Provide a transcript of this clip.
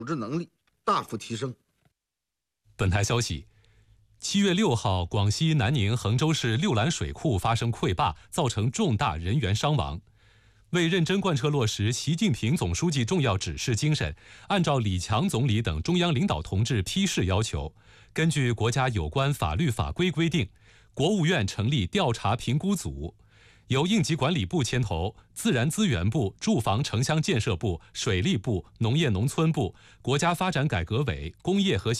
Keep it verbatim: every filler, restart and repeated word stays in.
组织能力大幅提升。 本台消息，七月六号，广西南宁衡州市六兰水库发生溃坝，造成重大人员伤亡。为认真贯彻落实习近平总书记重要指示精神，按照李强总理等中央领导同志批示要求，根据国家有关法律法规规定，国务院成立调查评估组，由应急管理部牵头，自然资源部、住房城乡建设部、水利部、农业农村部、国家发展改革委、工业和